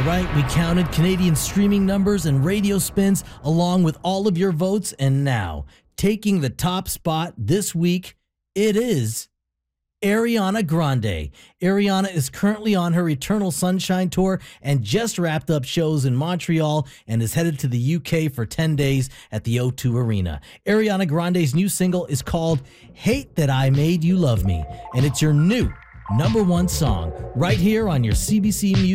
right, we counted Canadian streaming numbers and radio spins along with all of your votes, and now, taking the top spot this week, it is Ariana Grande. Ariana is currently on her Eternal Sunshine tour and just wrapped up shows in Montreal and is headed to the UK for 10 days at the O2 Arena. Ariana Grande's new single is called Hate That I Made You Love Me, and it's your new #1 song right here on your CBC Music